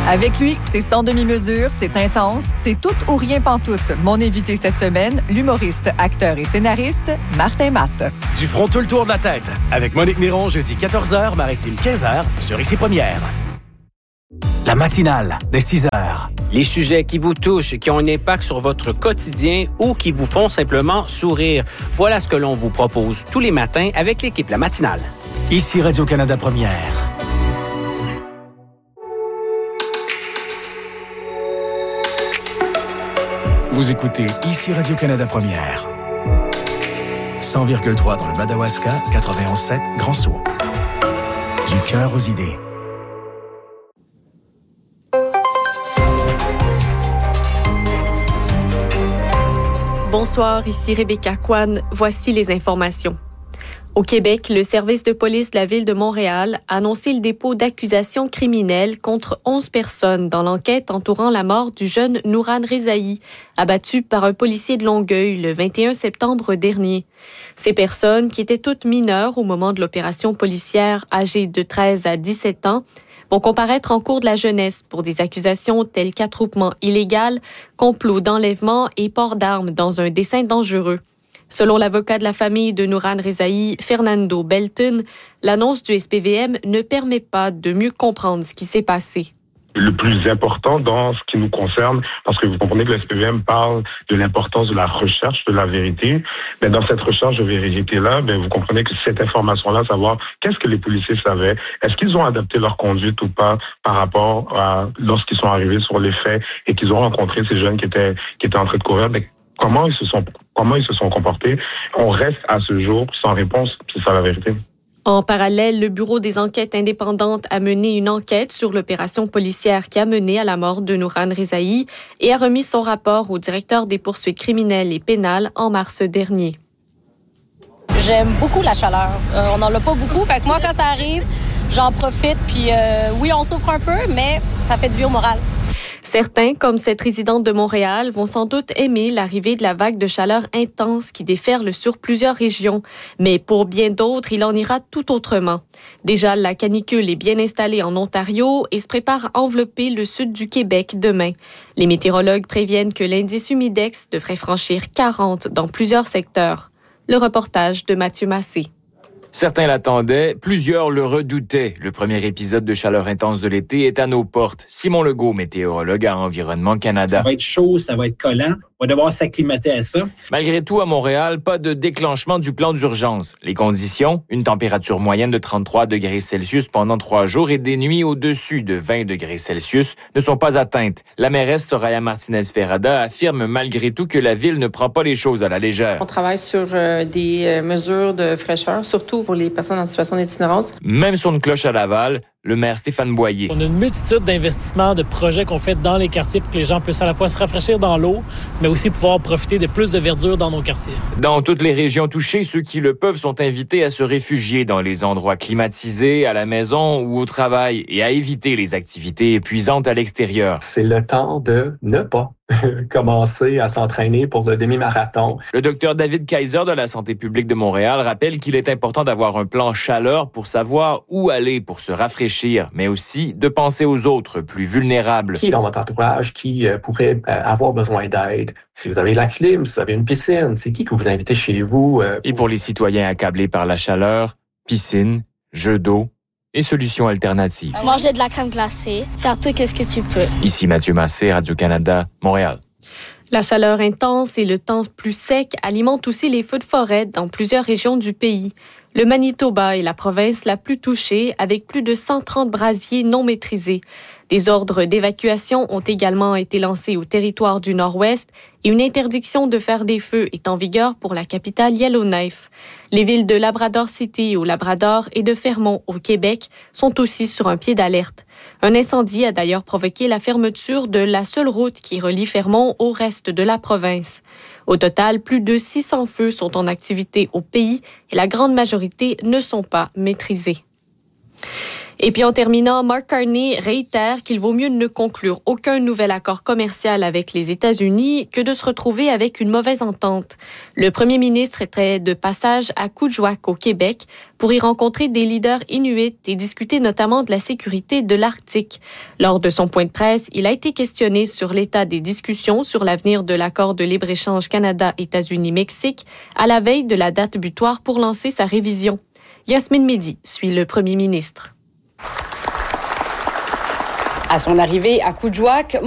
Avec lui, c'est sans demi-mesure, c'est intense, c'est tout ou rien pantoute. Mon invité cette semaine, l'humoriste, acteur et scénariste, Martin Matt. Du front tout le tour de la tête, avec Monique Néron, jeudi 14h, Maritime 15h, sur Ici Première. La matinale, de 6h. Les sujets qui vous touchent, qui ont un impact sur votre quotidien ou qui vous font simplement sourire. Voilà ce que l'on vous propose tous les matins avec l'équipe La Matinale. Ici Radio-Canada Première. Vous écoutez Ici Radio-Canada Première. 100,3 dans le Madawaska, 91,7 Grand-Sault. Du cœur aux idées. Bonsoir, ici Rebecca Kwan. Voici les informations. Au Québec, le service de police de la Ville de Montréal a annoncé le dépôt d'accusations criminelles contre 11 personnes dans l'enquête entourant la mort du jeune Nourhan Rezaï, abattu par un policier de Longueuil le 21 septembre dernier. Ces personnes, qui étaient toutes mineures au moment de l'opération policière, âgées de 13 à 17 ans, vont comparaître en cour de la jeunesse pour des accusations telles qu'attroupement illégal, complot d'enlèvement et port d'armes dans un dessein dangereux. Selon l'avocat de la famille de Nourhan Rezaï, Fernando Belton, l'annonce du SPVM ne permet pas de mieux comprendre ce qui s'est passé. Le plus important dans ce qui nous concerne, parce que vous comprenez que le SPVM parle de l'importance de la recherche de la vérité, mais dans cette recherche de vérité-là, vous comprenez que cette information-là, savoir qu'est-ce que les policiers savaient, est-ce qu'ils ont adapté leur conduite ou pas par rapport à lorsqu'ils sont arrivés sur les faits et qu'ils ont rencontré ces jeunes qui étaient en train de courir, comment ils se sont comportés. On reste à ce jour sans réponse, c'est ça la vérité. En parallèle, le Bureau des enquêtes indépendantes a mené une enquête sur l'opération policière qui a mené à la mort de Nourhan Rezaï et a remis son rapport au directeur des poursuites criminelles et pénales en mars dernier. J'aime beaucoup la chaleur. On n'en a pas beaucoup, fait que moi, quand ça arrive, j'en profite. Puis oui, on souffre un peu, mais ça fait du bien au moral. Certains, comme cette résidente de Montréal, vont sans doute aimer l'arrivée de la vague de chaleur intense qui déferle sur plusieurs régions. Mais pour bien d'autres, il en ira tout autrement. Déjà, la canicule est bien installée en Ontario et se prépare à envelopper le sud du Québec demain. Les météorologues préviennent que l'indice humidex devrait franchir 40 dans plusieurs secteurs. Le reportage de Mathieu Massé. Certains l'attendaient, plusieurs le redoutaient. Le premier épisode de chaleur intense de l'été est à nos portes. Simon Legault, météorologue à Environnement Canada. Ça va être chaud, ça va être collant. On va devoir s'acclimater à ça. Malgré tout, à Montréal, pas de déclenchement du plan d'urgence. Les conditions, une température moyenne de 33 degrés Celsius pendant 3 jours et des nuits au-dessus de 20 degrés Celsius ne sont pas atteintes. La mairesse Soraya Martinez-Ferrada affirme malgré tout que la ville ne prend pas les choses à la légère. On travaille sur des mesures de fraîcheur, surtout pour les personnes en situation d'itinérance. Même sur une cloche à Laval, le maire Stéphane Boyer. On a une multitude d'investissements, de projets qu'on fait dans les quartiers pour que les gens puissent à la fois se rafraîchir dans l'eau, mais aussi pouvoir profiter de plus de verdure dans nos quartiers. Dans toutes les régions touchées, ceux qui le peuvent sont invités à se réfugier dans les endroits climatisés, à la maison ou au travail, et à éviter les activités épuisantes à l'extérieur. C'est le temps de ne pas commencer à s'entraîner pour le demi-marathon. Le docteur David Kaiser de la Santé publique de Montréal rappelle qu'il est important d'avoir un plan chaleur pour savoir où aller pour se rafraîchir, mais aussi de penser aux autres plus vulnérables. Qui est dans votre entourage qui pourrait avoir besoin d'aide? Si vous avez la clim, si vous avez une piscine, c'est qui que vous invitez chez vous? Et pour les citoyens accablés par la chaleur, piscine, jeux d'eau et solutions alternatives. Manger de la crème glacée, faire tout ce que tu peux. Ici Mathieu Massé, Radio-Canada, Montréal. La chaleur intense et le temps plus sec alimentent aussi les feux de forêt dans plusieurs régions du pays. Le Manitoba est la province la plus touchée, avec plus de 130 brasiers non maîtrisés. Des ordres d'évacuation ont également été lancés au territoire du Nord-Ouest et une interdiction de faire des feux est en vigueur pour la capitale Yellowknife. Les villes de Labrador City au Labrador et de Fermont au Québec sont aussi sur un pied d'alerte. Un incendie a d'ailleurs provoqué la fermeture de la seule route qui relie Fermont au reste de la province. Au total, plus de 600 feux sont en activité au pays et la grande majorité ne sont pas maîtrisés. Et puis en terminant, Mark Carney réitère qu'il vaut mieux ne conclure aucun nouvel accord commercial avec les États-Unis que de se retrouver avec une mauvaise entente. Le premier ministre était de passage à Kuujjuaq au Québec pour y rencontrer des leaders inuits et discuter notamment de la sécurité de l'Arctique. Lors de son point de presse, il a été questionné sur l'état des discussions sur l'avenir de l'accord de libre-échange Canada-États-Unis-Mexique à la veille de la date butoir pour lancer sa révision. Yasmine Mehdi suit le premier ministre. À son arrivée à Kuujjuaq,